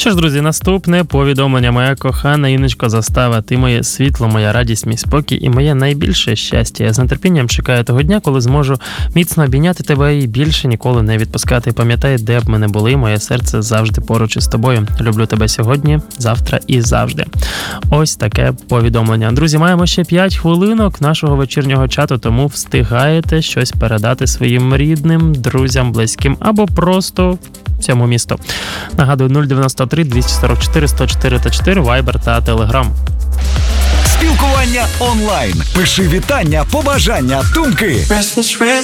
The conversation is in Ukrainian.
що ж, друзі, наступне повідомлення. Моя кохана Інночко Застава, ти моє світло, моя радість, мій спокій і моє найбільше щастя. Я з нетерпінням чекаю того дня, коли зможу міцно обійняти тебе і більше ніколи не відпускати. Пам'ятай, де б ми не були, моє серце завжди поруч із тобою. Люблю тебе сьогодні, завтра і завжди. Ось таке повідомлення. Друзі, маємо ще 5 хвилинок нашого вечірнього чату, тому встигаєте щось передати своїм рідним, друзям, близьким або просто всьому місту. Нагадую, 093 244 104 та 4, Viber та Telegram. Спілкування онлайн. Пиши вітання, побажання, думки.